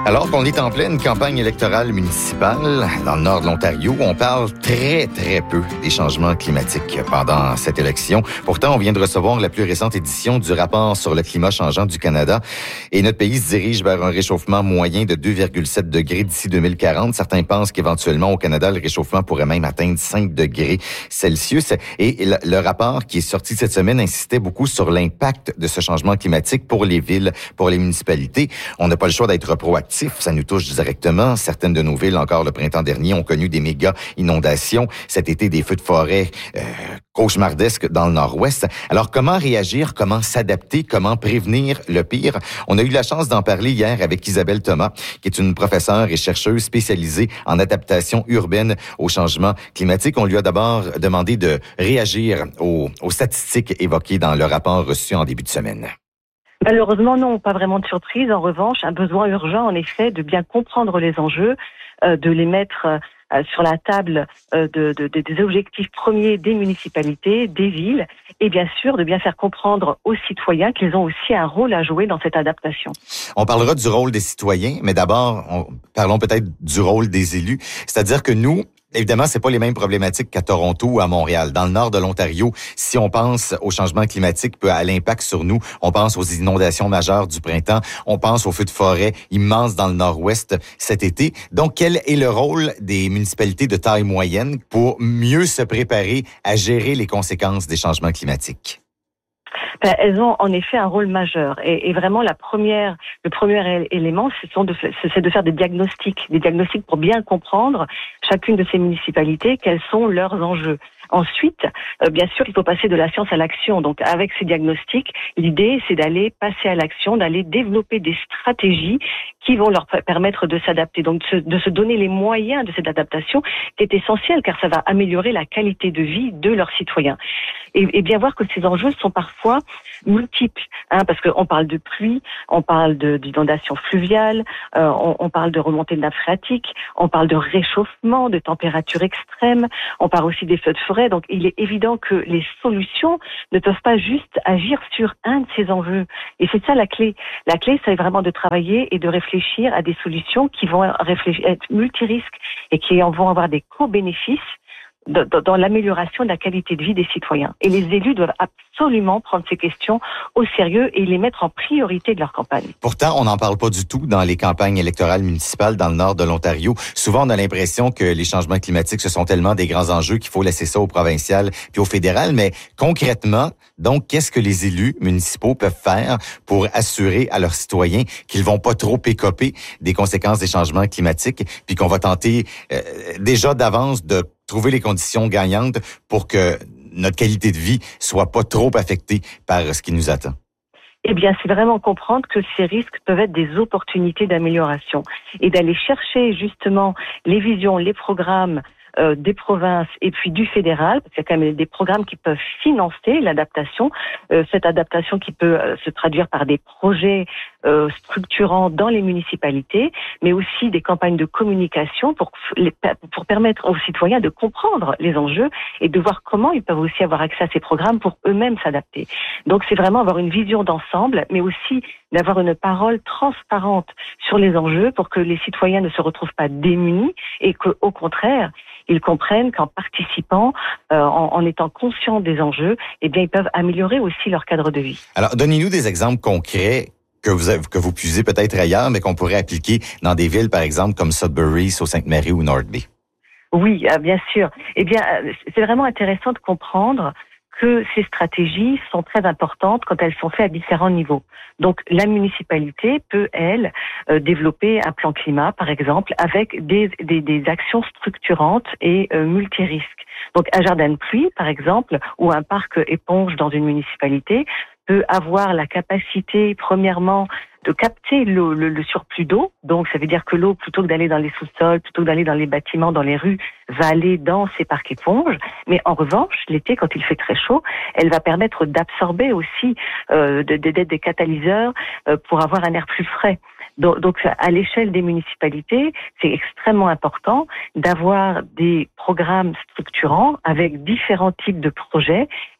Alors qu'on est en pleine campagne électorale municipale dans le nord de l'Ontario, on parle très, très peu des changements climatiques pendant cette élection. Pourtant, on vient de recevoir la plus récente édition du rapport sur le climat changeant du Canada et notre pays se dirige vers un réchauffement moyen de 2,7 degrés d'ici 2040. Certains pensent qu'éventuellement, au Canada, le réchauffement pourrait même atteindre 5 degrés Celsius. Et le rapport qui est sorti cette semaine insistait beaucoup sur l'impact de ce changement climatique pour les villes, pour les municipalités. On n'a pas le choix d'être proactif. Ça nous touche directement. Certaines de nos villes, encore le printemps dernier, ont connu des méga inondations. Cet été, des feux de forêt cauchemardesques dans le nord-ouest. Alors, comment réagir? Comment s'adapter? Comment prévenir le pire? On a eu la chance d'en parler hier avec Isabelle Thomas, qui est une professeure et chercheuse spécialisée en adaptation urbaine au changement climatique. On lui a d'abord demandé de réagir aux statistiques évoquées dans le rapport reçu en début de semaine. Malheureusement, non, pas vraiment de surprise. En revanche, un besoin urgent, en effet, de bien comprendre les enjeux, de les mettre sur la table des objectifs premiers des municipalités, des villes, et bien sûr de bien faire comprendre aux citoyens qu'ils ont aussi un rôle à jouer dans cette adaptation. On parlera du rôle des citoyens, mais d'abord, parlons peut-être du rôle des élus. C'est-à-dire que nous, évidemment, c'est pas les mêmes problématiques qu'à Toronto ou à Montréal. Dans le nord de l'Ontario, si on pense au changement climatique, à l'impact sur nous, on pense aux inondations majeures du printemps, on pense aux feux de forêt immenses dans le nord-ouest cet été. Donc, quel est le rôle des municipalités de taille moyenne pour mieux se préparer à gérer les conséquences des changements climatiques? Elles ont en effet un rôle majeur et vraiment le premier élément, c'est de faire des diagnostics pour bien comprendre chacune de ces municipalités, quels sont leurs enjeux. Ensuite, bien sûr, il faut passer de la science à l'action. Donc, avec ces diagnostics, l'idée, c'est d'aller passer à l'action, d'aller développer des stratégies qui vont leur permettre de s'adapter. Donc, de se donner les moyens de cette adaptation, qui est essentielle, car ça va améliorer la qualité de vie de leurs citoyens. Et bien voir que ces enjeux sont parfois multiples, parce qu'on parle de pluie, on parle d'inondations fluviales, on parle de remontée de nappes phréatiques, on parle de réchauffement, de températures extrêmes, on parle aussi des feux de forêt. Donc, il est évident que les solutions ne peuvent pas juste agir sur un de ces enjeux. Et c'est ça la clé. La clé, c'est vraiment de travailler et de réfléchir à des solutions qui vont être multirisques et qui vont avoir des co-bénéfices dans l'amélioration de la qualité de vie des citoyens. Et les élus doivent absolument prendre ces questions au sérieux et les mettre en priorité de leur campagne. Pourtant, on n'en parle pas du tout dans les campagnes électorales municipales dans le nord de l'Ontario. Souvent, on a l'impression que les changements climatiques, ce sont tellement des grands enjeux qu'il faut laisser ça au provincial puis au fédéral. Mais concrètement, donc, qu'est-ce que les élus municipaux peuvent faire pour assurer à leurs citoyens qu'ils vont pas trop écoper des conséquences des changements climatiques puis qu'on va tenter déjà d'avance de trouver les conditions gagnantes pour que notre qualité de vie soit pas trop affectée par ce qui nous attend? Eh bien, c'est vraiment comprendre que ces risques peuvent être des opportunités d'amélioration et d'aller chercher justement les visions, les programmes des provinces et puis du fédéral, parce qu'il y a quand même des programmes qui peuvent financer l'adaptation, cette adaptation qui peut se traduire par des projets structurants dans les municipalités, mais aussi des campagnes de communication pour permettre aux citoyens de comprendre les enjeux et de voir comment ils peuvent aussi avoir accès à ces programmes pour eux-mêmes s'adapter. Donc c'est vraiment avoir une vision d'ensemble, mais aussi d'avoir une parole transparente sur les enjeux pour que les citoyens ne se retrouvent pas démunis et qu'au contraire, ils comprennent qu'en participant, en étant conscients des enjeux, eh bien, ils peuvent améliorer aussi leur cadre de vie. Alors, donnez-nous des exemples concrets que vous puisez peut-être ailleurs, mais qu'on pourrait appliquer dans des villes, par exemple, comme Sudbury, Sault-Sainte-Marie ou North Bay. Oui, bien sûr. Eh bien, c'est vraiment intéressant de comprendre que ces stratégies sont très importantes quand elles sont faites à différents niveaux. Donc, la municipalité peut, elle, développer un plan climat, par exemple, avec des actions structurantes et multirisques. Donc, un jardin de pluie, par exemple, ou un parc éponge dans une municipalité peut avoir la capacité, premièrement, de capter le surplus d'eau. Donc, ça veut dire que l'eau, plutôt que d'aller dans les sous-sols, plutôt que d'aller dans les bâtiments, dans les rues, va aller dans ces parcs éponges. Mais en revanche, l'été, quand il fait très chaud, elle va permettre d'absorber aussi d'être des catalyseurs pour avoir un air plus frais. Donc, à l'échelle des municipalités, c'est extrêmement important d'avoir des programmes structurants avec différents types de projets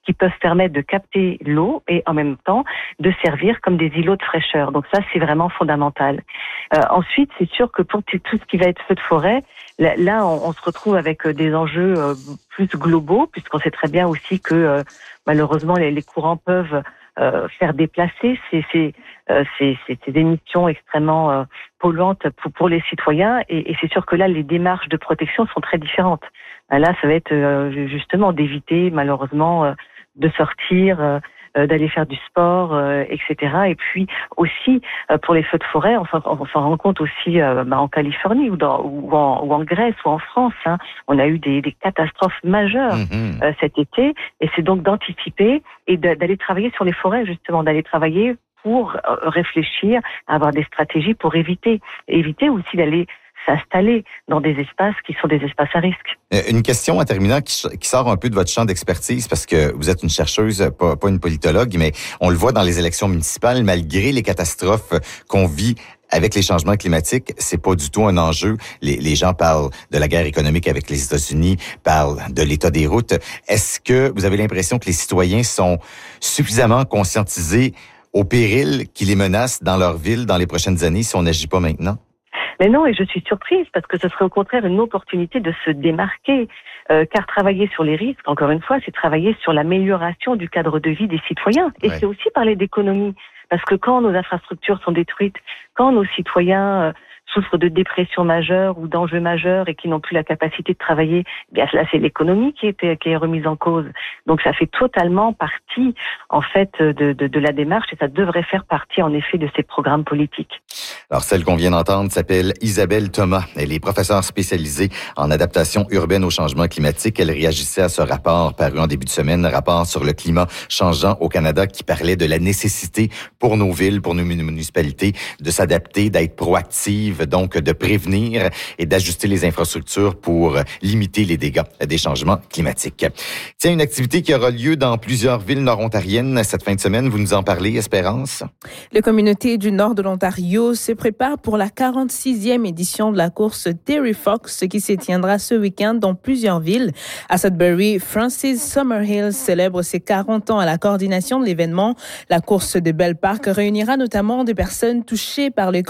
qui peuvent permettre de capter l'eau et en même temps de servir comme des îlots de fraîcheur. Donc ça, c'est vraiment fondamental. Ensuite, c'est sûr que pour tout ce qui va être feu de forêt, là, on se retrouve avec des enjeux plus globaux, puisqu'on sait très bien aussi que malheureusement, les courants peuvent faire déplacer ces émissions extrêmement polluantes pour les citoyens. Et c'est sûr que là, les démarches de protection sont très différentes. Là, ça va être justement d'éviter malheureusement de sortir, d'aller faire du sport, etc. Et puis aussi pour les feux de forêt, on s'en rend compte aussi en Californie ou en Grèce ou en France. On a eu des catastrophes majeures cet été, et c'est donc d'anticiper et d'aller travailler sur les forêts, justement, d'aller travailler pour réfléchir, à avoir des stratégies pour éviter aussi d'aller s'installer dans des espaces qui sont des espaces à risque. Une question en terminant qui sort un peu de votre champ d'expertise, parce que vous êtes une chercheuse, pas une politologue, mais on le voit dans les élections municipales, malgré les catastrophes qu'on vit avec les changements climatiques, c'est pas du tout un enjeu. Les gens parlent de la guerre économique avec les États-Unis, parlent de l'état des routes. Est-ce que vous avez l'impression que les citoyens sont suffisamment conscientisés au péril qui les menace dans leur ville dans les prochaines années si on n'agit pas maintenant? Mais non, et je suis surprise parce que ce serait au contraire une opportunité de se démarquer, car travailler sur les risques, encore une fois, c'est travailler sur l'amélioration du cadre de vie des citoyens. Et c'est aussi parler d'économie, parce que quand nos infrastructures sont détruites, quand nos citoyens souffrent de dépression majeure ou d'enjeux majeurs et qui n'ont plus la capacité de travailler, bien là c'est l'économie qui est remise en cause. Donc ça fait totalement partie en fait de la démarche, et ça devrait faire partie en effet de ces programmes politiques. Alors celle qu'on vient d'entendre s'appelle Isabelle Thomas. Elle est professeure spécialisée en adaptation urbaine au changement climatique. Elle réagissait à ce rapport paru en début de semaine, rapport sur le climat changeant au Canada, qui parlait de la nécessité pour nos villes, pour nos municipalités, de s'adapter, d'être proactives, donc de prévenir et d'ajuster les infrastructures pour limiter les dégâts des changements climatiques. Tiens, une activité qui aura lieu dans plusieurs villes nord-ontariennes cette fin de semaine. Vous nous en parlez, Espérance? Les communautés du nord de l'Ontario se préparent pour la 46e édition de la course Dairy Fox, qui se tiendra ce week-end dans plusieurs villes. À Sudbury, Francis Summerhill célèbre ses 40 ans à la coordination de l'événement. La course de Bell Park réunira notamment des personnes touchées par le